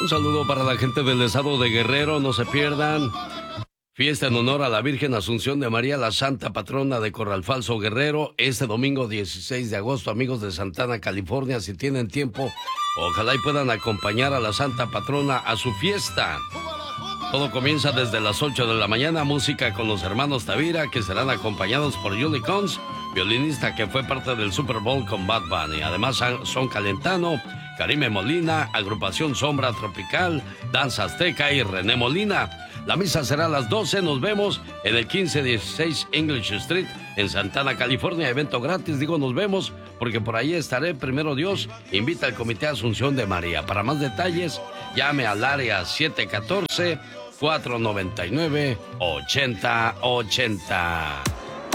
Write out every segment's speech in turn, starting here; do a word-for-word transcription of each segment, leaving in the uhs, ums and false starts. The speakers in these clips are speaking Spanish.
Un saludo para la gente del estado de Guerrero, no se pierdan. Fiesta en honor a la Virgen Asunción de María, la santa patrona de Corral Falso, Guerrero, este domingo dieciséis de agosto, amigos de Santana, California, si tienen tiempo, ojalá y puedan acompañar a la santa patrona a su fiesta. Todo comienza desde las ocho de la mañana, música con los hermanos Tavira, que serán acompañados por Julie Cons, violinista que fue parte del Super Bowl con Bad Bunny. Además son Calentano, Karime Molina, Agrupación Sombra Tropical, Danza Azteca y René Molina. La misa será a las doce, nos vemos en el quince dieciséis English Street en Santana, California, evento gratis, digo nos vemos porque por ahí estaré, primero Dios, invita al Comité Asunción de María. Para más detalles, llame al área siete uno cuatro, cuatro nueve nueve, ocho cero ocho cero.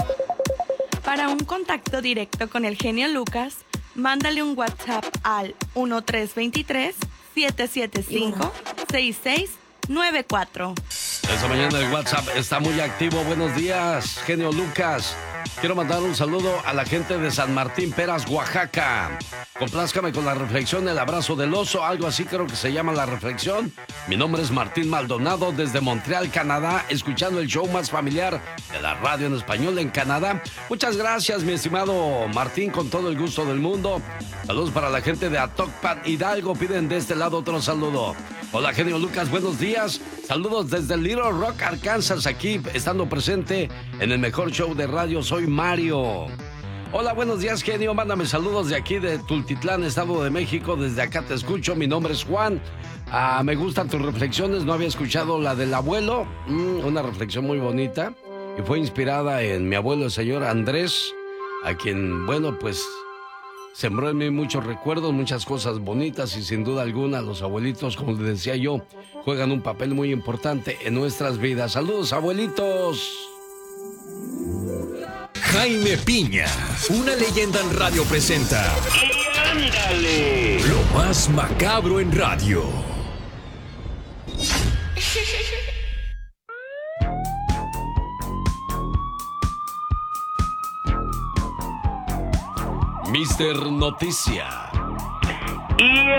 Para un contacto directo con el genio Lucas, mándale un WhatsApp al uno tres dos tres, siete siete cinco, seis seis nueve cuatro. Esta mañana el WhatsApp está muy activo. Buenos días, genio Lucas. Quiero mandar un saludo a la gente de San Martín Peras, Oaxaca. Complázcame con la reflexión El Abrazo del Oso, algo así creo que se llama la reflexión. Mi nombre es Martín Maldonado desde Montreal, Canadá, escuchando el show más familiar de la radio en español en Canadá. Muchas gracias, mi estimado Martín, con todo el gusto del mundo. Saludos para la gente de Atocpan, Hidalgo. Piden de este lado otro saludo. Hola, genio Lucas, buenos días. Saludos desde Little Rock, Arkansas, aquí estando presente en el mejor show de radio. Soy Mario. Hola, buenos días, genio. Mándame saludos de aquí de Tultitlán, Estado de México. Desde acá te escucho. Mi nombre es Juan. Ah, me gustan tus reflexiones. No había escuchado la del abuelo. Mm, una reflexión muy bonita. Y fue inspirada en mi abuelo, el señor Andrés, a quien, bueno, pues sembró en mí muchos recuerdos, muchas cosas bonitas y sin duda alguna los abuelitos, como les decía yo, juegan un papel muy importante en nuestras vidas. Saludos, abuelitos. Jaime Piña, una leyenda en radio presenta. ¡Y ándale! Lo más macabro en radio. Mister Noticia. Y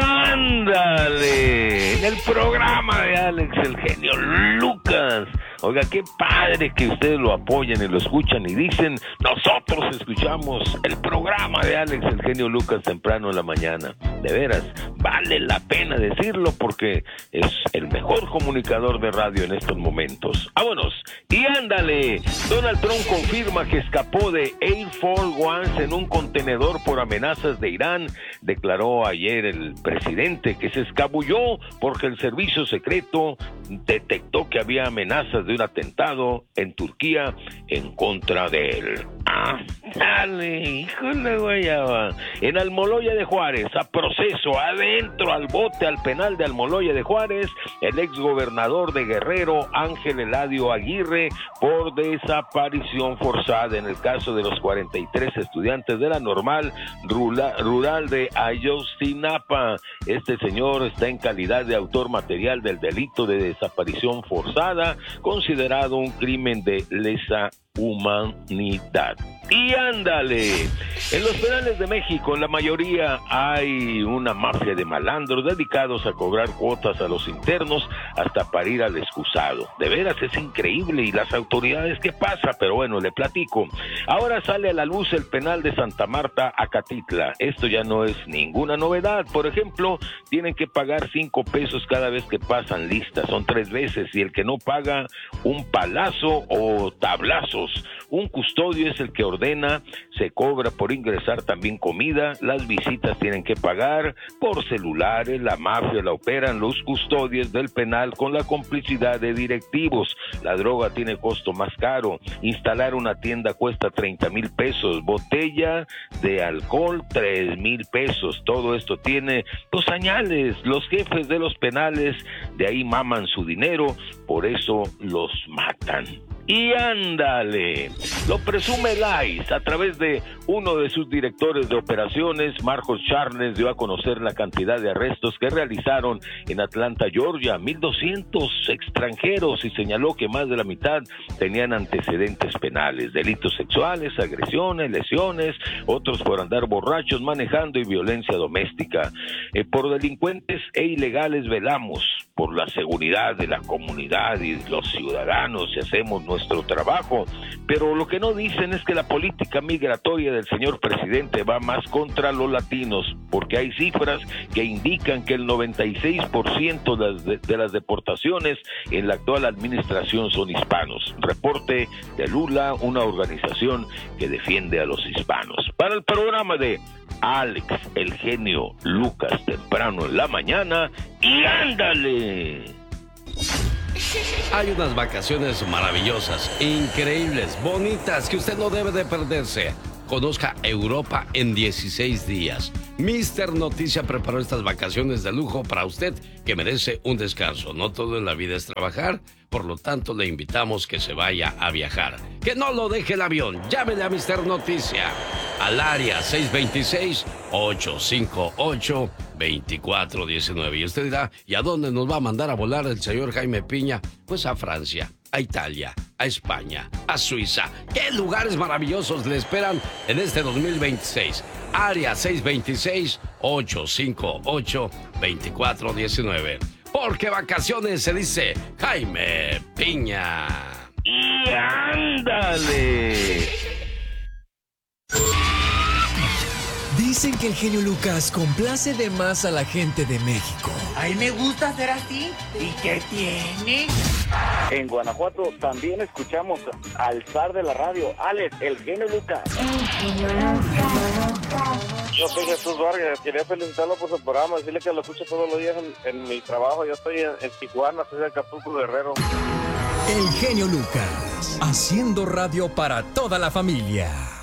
ándale, en el programa de Alex, el genio Lucas. Oiga, qué padre que ustedes lo apoyan y lo escuchan y dicen, nosotros escuchamos el programa de Alex, el genio Lucas, temprano en la mañana. De veras, vale la pena decirlo porque es el mejor comunicador de radio en estos momentos. ¡Vámonos! Y ándale, Donald Trump confirma que escapó de Air Force One en un contenedor por amenazas de Irán. Declaró ayer el presidente que se escabulló porque el servicio secreto detectó que había amenazas de un atentado en Turquía en contra de él. Ah, dale, híjole, guayaba. En Almoloya de Juárez, a proceso, adentro al bote, al penal de Almoloya de Juárez, el exgobernador de Guerrero, Ángel Eladio Aguirre, por desaparición forzada en el caso de los cuarenta y tres estudiantes de la normal rural de Ayotzinapa. Este señor está en calidad de autor material del delito de desaparición forzada, considerado un crimen de lesa humanidad. Y ándale, en los penales de México, en la mayoría hay una mafia de malandros dedicados a cobrar cuotas a los internos hasta para ir al excusado. De veras es increíble, y las autoridades, ¿qué pasa? Pero bueno, le platico. Ahora sale a la luz el penal de Santa Marta, Acatitla. Esto ya no es ninguna novedad. Por ejemplo, tienen que pagar cinco pesos cada vez que pasan lista, son tres veces, y el que no paga, un palazo o tablazos. Un custodio es el que ordena, se cobra por ingresar también comida, las visitas tienen que pagar por celulares, la mafia la operan los custodios del penal con la complicidad de directivos. La droga tiene costo más caro, instalar una tienda cuesta treinta mil pesos, botella de alcohol tres mil pesos, todo esto tiene los añales, los jefes de los penales de ahí maman su dinero, por eso los matan. Y ándale, lo presume el I C E a través de uno de sus directores de operaciones, Marcos Charles, dio a conocer la cantidad de arrestos que realizaron en Atlanta, Georgia, mil doscientos extranjeros, y señaló que más de la mitad tenían antecedentes penales, delitos sexuales, agresiones, lesiones, otros por andar borrachos, manejando y violencia doméstica. Eh, por delincuentes e ilegales velamos por la seguridad de la comunidad y los ciudadanos y hacemos nuestro trabajo, pero lo que no dicen es que la política migratoria del señor presidente va más contra los latinos, porque hay cifras que indican que el noventa y seis por ciento de las, de, de las deportaciones en la actual administración son hispanos. Reporte de Lula, una organización que defiende a los hispanos. Para el programa de Alex, el genio Lucas, temprano en la mañana, y ándale. Hay unas vacaciones maravillosas, increíbles, bonitas, que usted no debe de perderse. Conozca Europa en dieciséis días. mister Noticia preparó estas vacaciones de lujo para usted, que merece un descanso. No todo en la vida es trabajar, por lo tanto le invitamos que se vaya a viajar. Que no lo deje el avión. Llámele a mister Noticia al área seis dos seis, ocho cinco ocho, dos cuatro uno nueve. Y usted dirá, ¿y a dónde nos va a mandar a volar el señor Jaime Piña? Pues a Francia, a Italia, a España, a Suiza. ¿Qué lugares maravillosos le esperan en este dos mil veintiséis? Área seis dos seis, ocho cinco ocho, dos cuatro uno nueve. Porque vacaciones se dice Jaime Piña. Y ándale. Dicen que el genio Lucas complace de más a la gente de México. A mí me gusta ser así. ¿Y qué tiene? En Guanajuato también escuchamos al zar de la radio, Alex, el genio Lucas. Yo soy Jesús Vargas, quería felicitarlo por su programa, decirle que lo escucho todos los días en, en mi trabajo. Yo estoy en, en Tijuana, soy de Acapulco, Guerrero. El genio Lucas, haciendo radio para toda la familia.